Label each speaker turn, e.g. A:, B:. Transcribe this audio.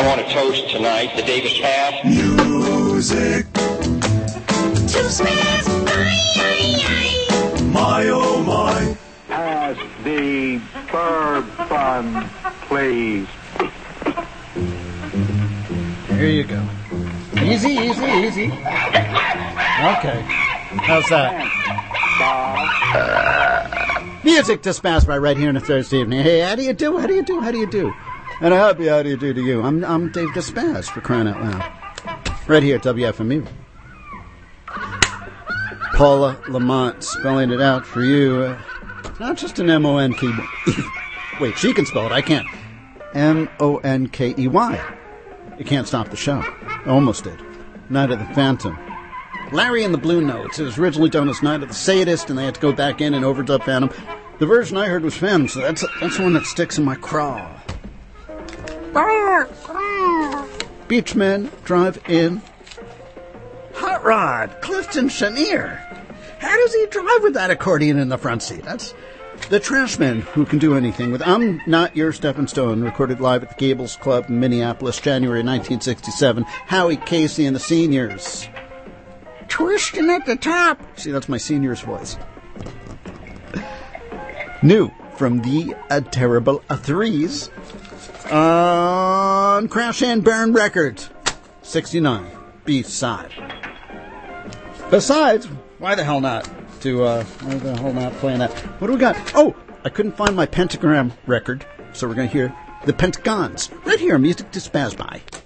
A: I want to toast tonight the Davis Pass.
B: Music
C: To spaz
B: my oh my.
D: Pass the bourbon, please.
E: Here you go. Easy. Okay. How's that? Music to spaz by right here on a Thursday evening. Hey, how do you do? And I hope how do you do to you? I'm Dave DeSpaz, for crying out loud. Right here at WFMU. Paula Lamont spelling it out for you. Not just an M-O-N-K... Wait, she can spell it. I can't. M-O-N-K-E-Y. You can't stop the show. I almost did. Night of the Phantom. Larry and the Blue Notes. It was originally done as Night of the Sadist, and they had to go back in and overdub Phantom. The version I heard was Phantom, so that's the one that sticks in my craw. Beachmen Drive In. Hot Rod, Clifton Chenier. How does he drive with that accordion in the front seat? That's the Trashmen who can do anything with. I'm Not Your Stepping Stone, recorded live at the Gables Club in Minneapolis, January 1967. Howie Casey and the Seniors. Twisting at the top. See, that's my senior's voice. New from the Terrible Threes on Crash and Burn Records, 69, B-side. Besides, why the hell not playing that? What do we got? Oh, I couldn't find my Pentagram record, so we're going to hear the Pentagons right here on Music to Spaz By.